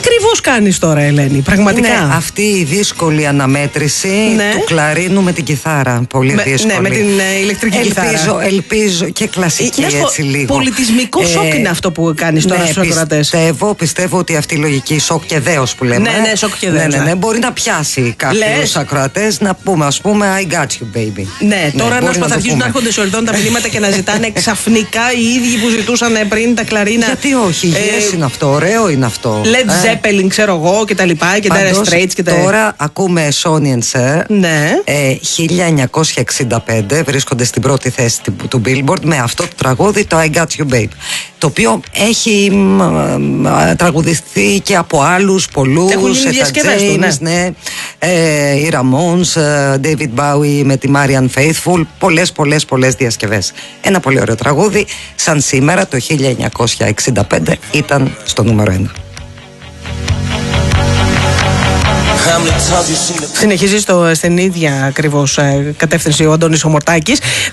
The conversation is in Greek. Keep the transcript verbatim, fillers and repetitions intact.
ακριβώς κάνεις τώρα, Ελένη, πραγματικά? Ναι, αυτή η δύσκολη αναμέτρηση ναι. του κλαρίνου με την κιθάρα. Πολύ με, δύσκολη. Ναι, με την ε, ηλεκτρική ελπίζω, κιθάρα. Ελπίζω και κλασική ε, έτσι λίγο. Πολιτισμικό ε, σοκ είναι αυτό που κάνεις τώρα ναι, στους ακροατές. Πιστεύω, πιστεύω ότι αυτή η λογική σοκ και δέος που λέμε. Ναι, ναι, σοκ και δέος. Ναι, ναι, ναι, μπορεί να πιάσει κάποιους ακροατές να πούμε, ας πούμε, I got you, baby. Ναι, τώρα ναι, να θα αρχίσουν να έρχονται σε ορδόν τα μηνύματα και να ζητάνε ξαφνικά οι ίδιοι που ζητούσαν πριν τα κλαρίνα. Γιατί όχι, yes ε, είναι αυτό, ωραίο είναι αυτό. Led Zeppelin, ξέρω εγώ και τα λοιπά και Dire Straits και τα. Τώρα ακούμε Sonny and Cher. Ναι. Ε, χίλια εννιακόσια εξήντα πέντε βρίσκονται στην πρώτη θέση του Billboard με αυτό το τραγούδι, το I Got You Babe. Το οποίο έχει μ, μ, τραγουδιστεί και από άλλους πολλούς. Έχουν γίνει διασκευές του, ναι. ναι. Ε, οι Ramones, David Bowie με τη Marianne Faithfull. Πολλές, πολλές, πολλές διασκευές. Ένα πολύ ωραίο τραγούδι. Σαν σήμερα το χίλια εννιακόσια εξήντα πέντε ήταν στο νούμερο ένα. Συνεχίζει στο, στην ίδια ακριβώς κατεύθυνση ο Αντώνης ο Μορτάκης.